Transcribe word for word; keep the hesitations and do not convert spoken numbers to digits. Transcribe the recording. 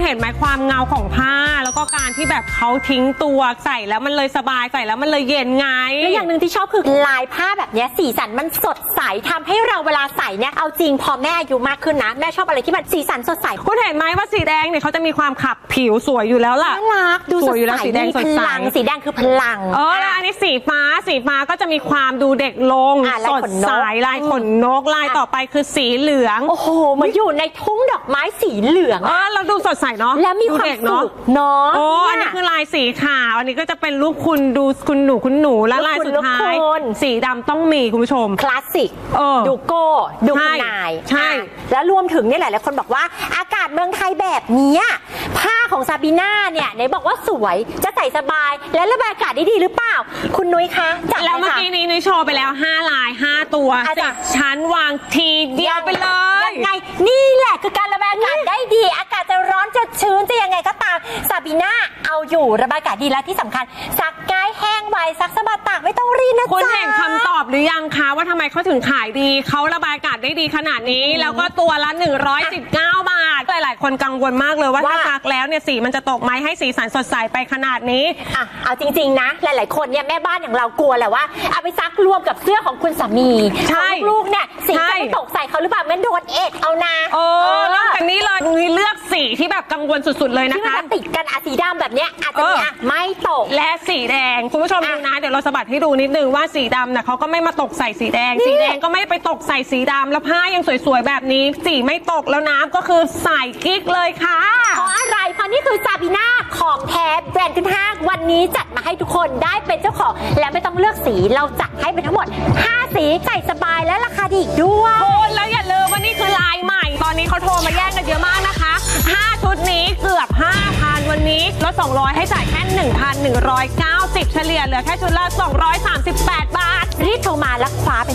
เห็นไหมความเงาของผ้าแล้วก็การที่แบบเขาทิ้งตัวใส่แล้วมันเลยสบายใส่แล้วมันเลยเย็นไงและอย่างหนึ่งที่ชอบคือลายผ้าแบบนี้สีสันมันสดใสทำให้เราเวลาใส่เนี่ยเอาจริงพอแม่อายุมากขึ้นนะแม่ชอบอะไรที่มันสีสันสดใสคุณเห็นไหมว่าสีแดงเนี่ยเขาจะมีความขับผิวสวยอยู่แล้วล่ะน่ารักดูสวยอยู่แล้วสีแดงสดใสสีแดงคือพลังเออแล้วอันนี้สีฟ้าสีฟ้าก็จะมีความดูเด็กลงสดใสลายขนนกลายต่อไปคือสีเหลืองโอ้โหเหมือนอยู่ในทุ่งดอกไม้สีเหลืองเออเราดูสดใสเนาะแล้วมีความสุขเนาะโอ้อันนี้คือลายสีขาวอันนี้ก็จะเป็นลูกคุณดูคุณหนูคุณหนูและลายสุดท้ายสีดำต้องมีคุณผู้ชมคลาสสิกดูโก้ดูคุณนายใช่แล้วรวมถึงนี่หลายๆคนบอกว่าอากาศเมืองไทยแบบนี้ผ้าของซาบีน่าเนี่ยไหนบอกว่าสวยจะใส่สบายและระบายอากาศได้ดีหรือเปล่าคุณนุ้ยคะจัดแล้วเมื่อกี้นี้นุ้ยโชว์ไปแล้วห้าลายห้าตัวสิชั้นวางทีเดียวไปเลยยังไงนี่แหละคือการระบายอากาศได้ดีอากาศจะร้อนจะชื้นจะยังไงก็ตามซาบีน่าเอาอยู่ระบายอากาศดีและที่สำคัญซักง่ายแห้งไวซักสะบัดตากไม่ต้องรีดนะจ๊ะคุณเห็นคำตอบหรือยังคะว่าทำไมเขาถึงขายดีเขาระบายอากาศได้ดีขนาดนี้แล้วก็ตัวละหนึ่งร้อยสิบเก้าบาทหลายๆคนกังวลมากเลยว่าถ้าซักแล้วเนี่ยสีมันจะตกไหมให้สีสันสดใสไปขนาดนี้อ่ะเอาจริงๆนะหลายๆคนเนี่ยแม่บ้านอย่างเรากลัวแหละว่าเอาไปซักรวมกับเสื้อของคุณสามีของลูกเนี่ยสีจะไม่ตกใส่เขาหรือเปล่ามันโดนเอ็ดเอานะเออเรื่องกันนี้เลยนุ้ยเลือกสีที่แบบกังวลสุดๆเลยนะคะที่มันติดกันอะสีดำแบบเนี้ยอาจจะเนี่ยไม่ตกและสีแดงคุณผู้ชมดูนะเดี๋ยวเราสะบัดให้ดูนิดนึงว่าสีดำน่ะเขาก็ไม่มาตกใส่สีแดงสีแดงก็ไม่ไปตกใส่สีดำแล้วผ้ายังสวยๆแบบนี้สีไม่ตกแล้วน้ำก็คือใส่กิ๊กเลยค่ะเพราะอะไรเพราะนี่คือซาบีน่าของแท้แบรนด์ขึ้นห้างวันนี้จัดมาให้ทุกคนได้เป็นเจ้าของและไม่ต้องเลือกสีเราจัดให้เป็นทั้งหมดห้าสีใส่สบายและราคาดีด้วยโอ้แล้วอย่าลืมว่านี่คือลายใหม่ตอนนี้เขาโทรมาแย่งกันเยอะมากนะคะห้าชุดนี้เกือบ ห้าพัน วันนี้ลดสองร้อยให้จ่ายแค่ หนึ่งพันหนึ่งร้อยเก้าสิบ เฉลี่ยเหลือแค่ชุดละสองร้อยสามสิบแปดบาทรีบโทรมาแล้วคว้าเป็น